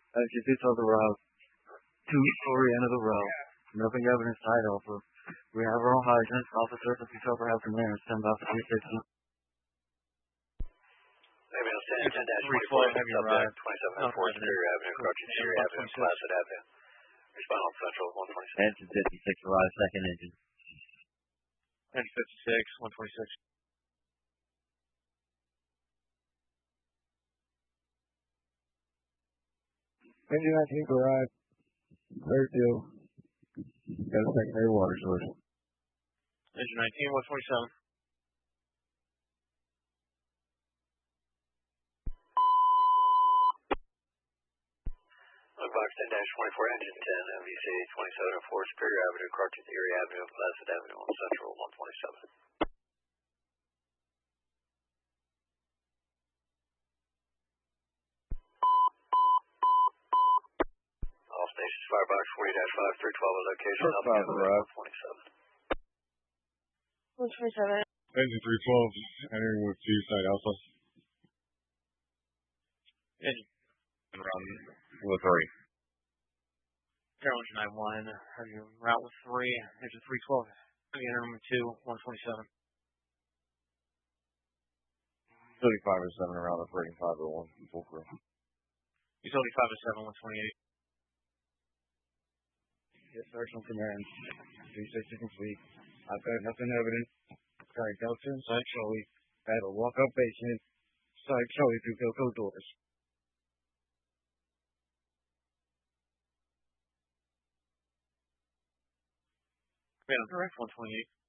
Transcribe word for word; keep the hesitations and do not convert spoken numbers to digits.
As you did on the route, two story end of the row. Nothing evidence tied over. We have our own hydrants. Officers of each other have commands. Send out the three sixty. Ambulance ten dash twenty-four, subject twenty-seven oh four Superior Avenue, approaching Superior Avenue, Placid Avenue. Respond on Central one twenty-seven. Engine fifty-six arrives, second engine. Engine fifty-six, one twenty-six. Engine nineteen arrived. Third deal. Got a secondary water source. Engine nineteen, one twenty-seven. Box ten dash twenty-four, engine ten, M V C twenty-seven oh four, Superior Avenue, Carter Erie Avenue, Placid Avenue on Central one twenty-seven. All stations, Firebox forty dash five, three twelve, location, Alpha one twenty-seven. one twenty-seven. Engine three twelve, entering with G side Alpha. Engine. Around with three. Engine nine one, are you route with three? Engine three twelve, enter number two, one twenty-seven. thirty-five oh seven around with rating five oh one, full crew. Utility five oh seven, one twenty-eight. Yes, Sergeant Command. three sixty complete. I've got nothing evident. Sorry, Delta inside Charlie. I have a walk-up basement. Side Charlie through Gilco doors. Yeah, direct one twenty-eight.